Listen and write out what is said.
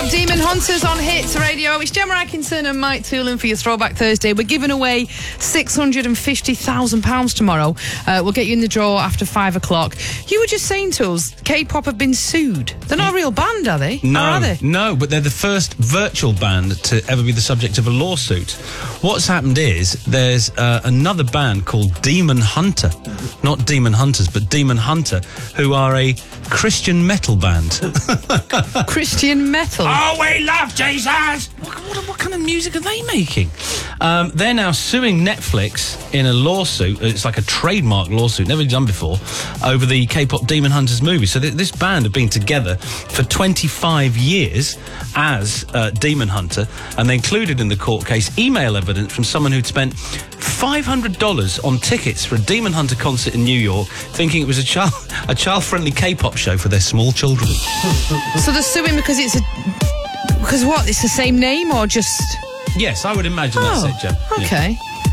K-pop Demon Hunters on Hits Radio. It's Gemma Atkinson and Mike Toolan for your Throwback Thursday. We're giving away £650,000 tomorrow. We'll get you in the draw after 5 o'clock. You were just saying to us, K-pop have been sued. They're not a real band, are they? No, or are they? No, but they're the first virtual band to ever be the subject of a lawsuit. What's happened is there's another band called Demon Hunter, not Demon Hunters, but Demon Hunter, who are a Christian metal band. Christian metal? Oh, we love Jesus! What kind of music are they making? They're now suing Netflix in a lawsuit. It's like a trademark lawsuit, never done before, over the K-pop Demon Hunters movie. So this band have been together for 25 years as Demon Hunter, and they included in the court case email evidence from someone who'd spent $500 on tickets for a Demon Hunter concert in New York, thinking it was a child-friendly K-pop show for their small children. So they're suing because it's what? It's the same name or just... Yes, I would imagine that's it, Jem. Okay. Yeah.